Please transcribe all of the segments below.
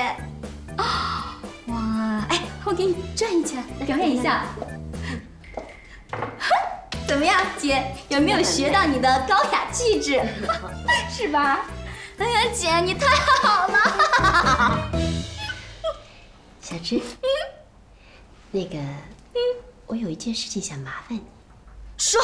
啊，哇，哎，我给你转一圈，来表演一下。怎么样，姐？有没有学到你的高雅气质？是吧？哎呀，姐，你太好了！ 小芝，那个，我有一件事情想麻烦你。 说。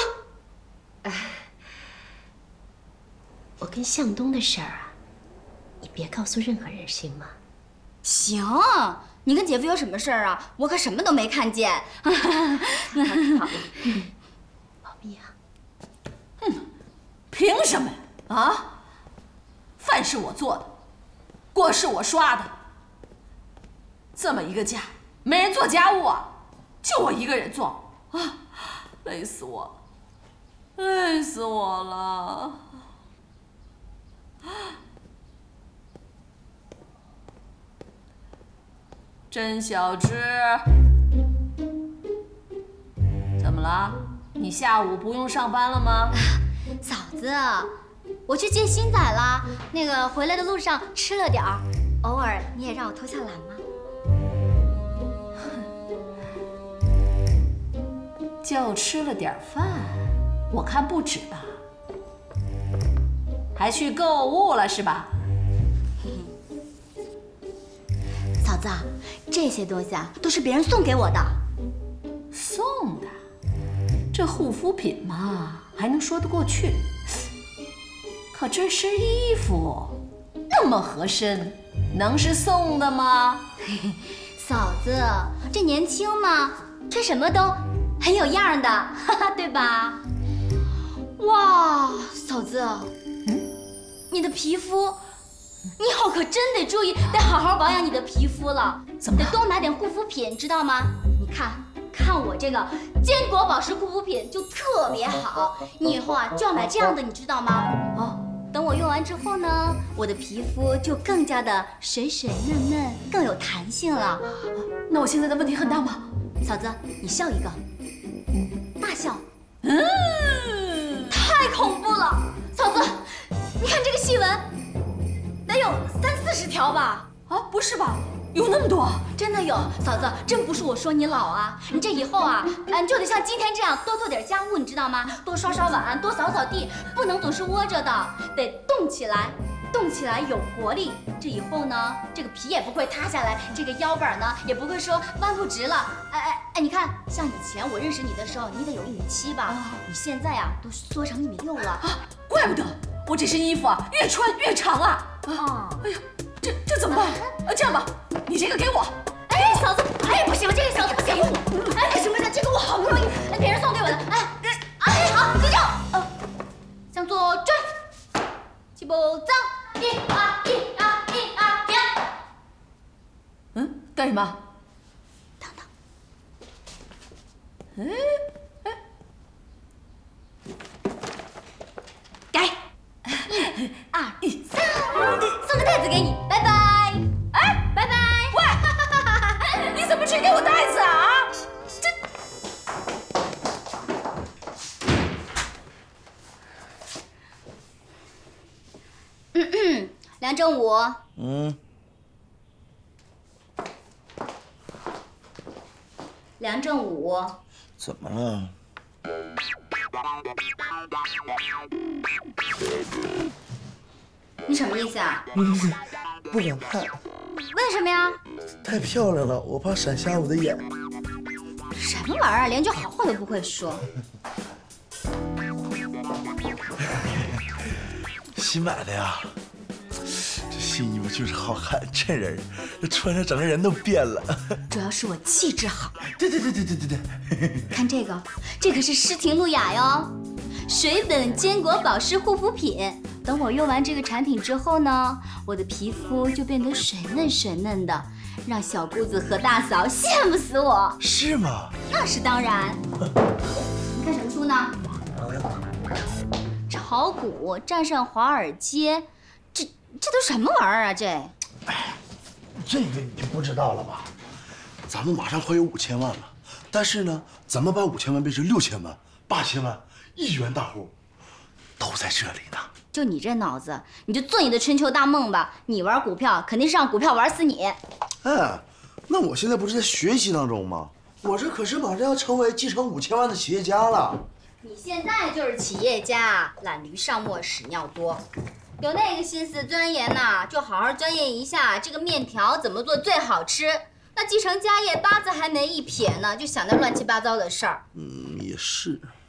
我跟向东的事儿啊，你别告诉任何人，行吗？ 行，你跟姐夫有什么事儿啊？我可什么都没看见。 好了，保密啊。 凭什么啊？饭是我做的，锅是我刷的。这么一个家，没人做家务啊，就我一个人做啊，累死我了，累死我了。甄小芝，怎么了？你下午不用上班了吗？ 嫂子，我去接新仔了，那个回来的路上吃了点儿，偶尔你也让我偷下懒吗？ 就吃了点饭，我看不止吧？还去购物了是吧？ 嫂子，这些东西啊都是别人送给我的。 送的？这护肤品嘛，还能说得过去。可这身衣服那么合身，能是送的吗？ 嫂子，这年轻嘛，穿什么都很有样的，哈哈，对吧？哇，嫂子，你的皮肤，你以后可真得注意，得好好保养你的皮肤了。 怎么了？ 得多买点护肤品，知道吗？你看我这个坚果保湿护肤品就特别好，你以后啊就要买这样的，你知道吗？哦，等我用完之后呢，我的皮肤就更加的水水嫩嫩，更有弹性了。 那我现在的问题很大吗？ 嫂子，你笑一个，大笑。太恐怖了，嫂子，你看这个细纹，得有30-40条吧？ 啊，不是吧？有那么多？ 真的有，嫂子，真不是我说你老啊，你这以后啊，你就得像今天这样多做点家务，你知道吗？多刷刷碗，多扫扫地，不能总是窝着的，得动起来，动起来有活力。这以后呢，这个皮也不会塌下来，这个腰板呢也不会说弯不直了。哎，你看，像以前我认识你的时候，你得有1.7米吧？你现在呀都缩成1.6米了啊！ 怪不得我这身衣服啊越穿越长啊！哎呀，这怎么办？这样吧，你这个给我。 哎，嫂子，哎，不行，这个嫂子不行。哎，不行，这个我好不容易别人送给我的。哎，好，就这样。向左转，起步走，1、2、1、2、1、2，停。 干什么？ 等等。改。1、2、3，送个袋子给你，拜拜。哎，拜拜。 喂，你怎么只给我袋子啊？ 梁正武。梁正武。 怎么了？ 你什么意思啊？ 不敢看， 为什么呀？ 太漂亮了，我怕闪瞎我的眼。 什么玩意儿啊，连句好话都不会说。 新买的呀，这新衣服就是好看，衬人，这穿上整个人都变了。 主要是我气质好。 对。 看这个，这可是诗婷露雅哟，水本坚果保湿护肤品。等我用完这个产品之后呢，我的皮肤就变得水嫩水嫩的，让小姑子和大嫂羡慕死我。 是吗？ 那是当然。你看什么书呢？炒股战胜华尔街，这都什么玩意儿啊？这个你就不知道了吧？咱们马上快有5000万了，但是呢，咱们把5000万变成6000万、8000万、1亿元大户， 都在这里呢。 就你这脑子，你就做你的春秋大梦吧。你玩股票，肯定是让股票玩死你。 哎，那我现在不是在学习当中吗？我这可是马上要成为继承5000万的企业家了。 你现在就是企业家，懒驴上磨屎尿多。有那个心思钻研呐，就好好钻研一下这个面条怎么做最好吃。那继承家业八字还没一撇呢，就想那乱七八糟的事儿。 也是。